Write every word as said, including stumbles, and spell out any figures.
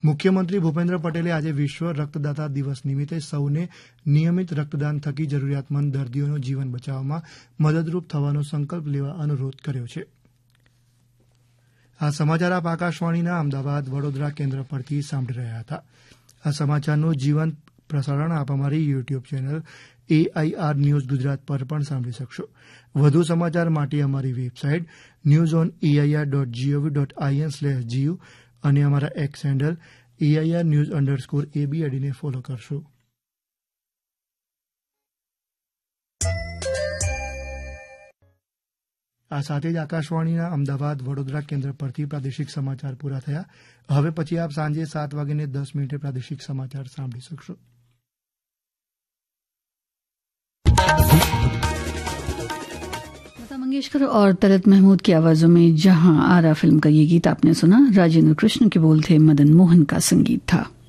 મુખ્યમંત્રી ભૂપેન્દ્ર પટેલે આજે વિશ્વ રક્તદાતા દિવસ નિમિત્તે સૌને નિયમિત રક્તદાન થકી જરૂરિયાતમંદ દર્દીઓનું જીવન બચાવવામાં મદદરૂપ થવાનો સંકલ્પ લેવા અનુરોધ કર્યો છે. આ સમાચાર આપ આકાશવાણીના અમદાવાદ વડોદરા કેન્દ્ર પરથી સાંભળી રહ્યા હતા. આ સમાચારનું જીવંત પ્રસારણ આપ અમારી YouTube channel AIR news Gujarat પર પણ સાંભળી શકશો. વધુ સમાચાર માટે અમારી website news on AIR dot GOV dot IN slash GU અને અમારા x handle AIR news underscore એબીએડીને follow કરશો. આ સાથે જ આકાશવાણીના અમદાવાદ વડોદરા કેન્દ્ર પરથી પ્રાદેશિક સમાચાર પૂરા થયા. હવે પછી આપ સાંજે સાત વાગીને દસ મિનિટે પ્રાદેશિક સમાચાર સાંભળી શકશો. लता मंगेशकर और तलत महमूद की आवाजों में जहां आरा फिल्म का ये गीत आपने सुना. राजेंद्र कृष्ण के बोल थे, मदन मोहन का संगीत था.